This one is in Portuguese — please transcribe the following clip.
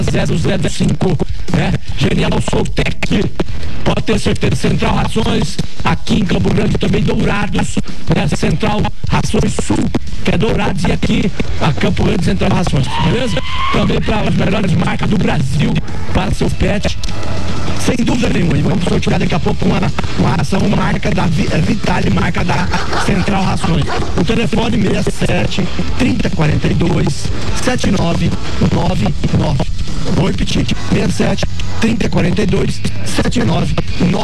005, né? Genial Soltec, pode ter certeza. Central Rações, aqui em Campo Grande também, Dourados, né? Central Rações Sul, que é Dourados, e aqui a Campo Grande Central Rações, beleza? Também para as melhores marcas do Brasil para seu pet, sem dúvida nenhuma. E vamos sortear daqui a pouco uma ração marca da Vitale, marca da Central Rações. O telefone 67 3042 7999. Vou repetir: 67 3042 7999.